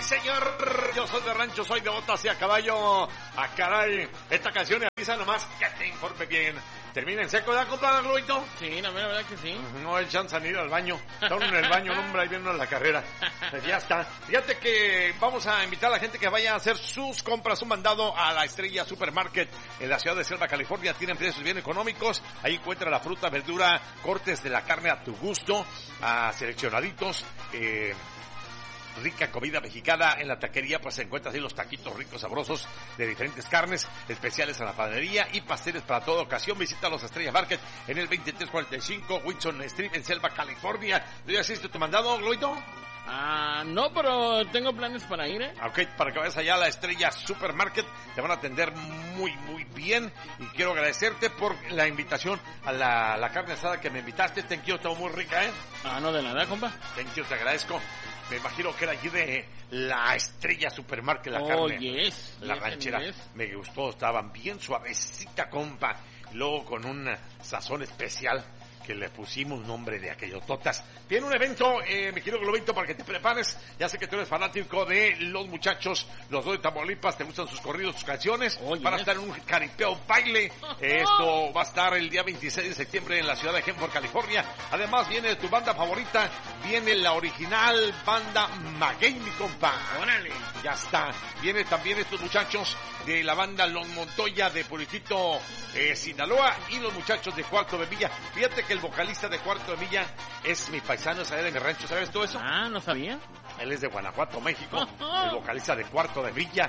señor. Yo soy de rancho, soy de botas y a caballo. ¡Ah, caray! Esta canción me avisa nomás que te informe bien. ¿Termina en seco ya, compa, Globito? Sí, la verdad que sí. No hay chance de ir al baño. Está uno en el baño, hombre, ahí viene la carrera. Ya está. Fíjate que vamos a invitar a la gente que vaya a hacer sus compras, un mandado a la Estrella Supermarket en la ciudad de Selma, California. Tienen precios bien económicos. Ahí encuentra la fruta, verdura, cortes de la carne a tu gusto, seleccionaditos, rica comida mexicana. En la taquería pues se encuentran así los taquitos ricos, sabrosos de diferentes carnes, especiales a la panadería y pasteles para toda ocasión. Visita los Estrella Market en el 2345 Wilson Street en Selma, California. ¿Ya hiciste tu mandado, Globito? No, pero tengo planes para ir, Ok, para que vayas allá a la Estrella Supermarket, te van a atender muy, muy bien. Y quiero agradecerte por la invitación a la carne asada que me invitaste. Thank you, estuvo muy rica, No, de nada, compa. Thank you, te agradezco. Me imagino que era allí de la Estrella Supermarket, la carne. Yes, la ranchera. Me gustó, estaban bien suavecita, compa. Y luego con un sazón especial que le pusimos nombre de aquellototas. Viene un evento, mi querido Globito, para que te prepares. Ya sé que tú eres fanático de los muchachos, los dos de Tamaulipas, te gustan sus corridos, sus canciones. Van a estar en un caripeo baile. Esto va a estar el día 26 de septiembre en la ciudad de Hanford, California. Además viene de tu banda favorita, viene la original banda Maguey, mi compa. ¡Órale! Ya está. Viene también estos muchachos de la banda Los Montoya de Puritito, Sinaloa, y los muchachos de Cuarto de Milla. Fíjate que el vocalista de Cuarto de Milla es mi paisano, es allá de mi rancho. ¿Sabes todo eso? No sabía. Él es de Guanajuato, México, el vocalista de Cuarto de Villa.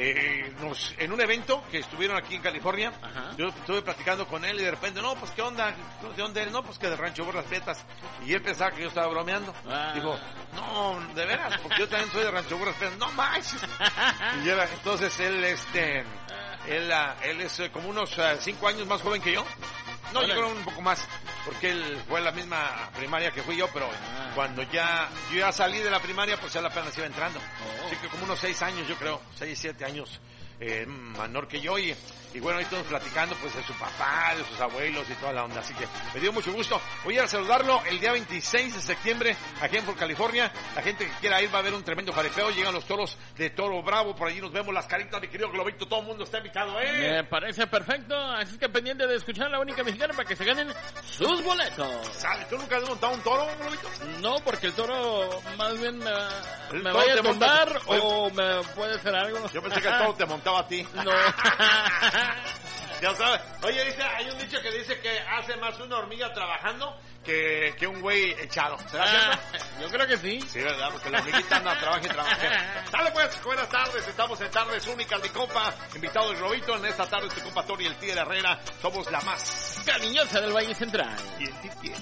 En un evento que estuvieron aquí en California, yo estuve platicando con él y de repente, no, pues, ¿qué onda? ¿De dónde eres? No, pues, que de Rancho Burras Prietas. Y él pensaba que yo estaba bromeando. Digo, no, de veras, porque yo también soy de Rancho Burras Prietas. No manches. Y entonces él es como unos 5 años más joven que yo. No, yo creo un poco más, porque él fue a la misma primaria que fui yo, pero cuando yo ya salí de la primaria, pues ya la apenas iba entrando. Así que como unos 6 años, yo creo, 6, 7 años menor que yo, y bueno, ahí estamos platicando pues de su papá, de sus abuelos y toda la onda, así que me dio mucho gusto. Voy a ir a saludarlo el día 26 de septiembre aquí en California. La gente que quiera ir va a ver un tremendo jaripeo, llegan los toros de Toro Bravo, por allí nos vemos las caritas, mi querido Globito, todo el mundo está invitado, Me parece perfecto, así que pendiente de escuchar La Única Mexicana para que se ganen sus boletos. ¿Sabes? ¿Tú nunca has montado un toro, Globito? No, porque el toro más bien me vaya a tumbar o me puede hacer algo. Yo pensé que el toro te montaba a ti. No. Ya sabes. Oye, hay un dicho que dice que hace más una hormiga trabajando que un güey echado. ¿Será cierto? Yo creo que sí. Sí, ¿verdad? Porque la hormiguita anda, trabaja y trabaja. Sale pues, buenas tardes. Estamos en Tardes Únicas, mi compa. Invitado el Globito. En esta tarde, tu compa Tori, el Tigre Herrera. Somos la más cariñosa del Valle Central. Y el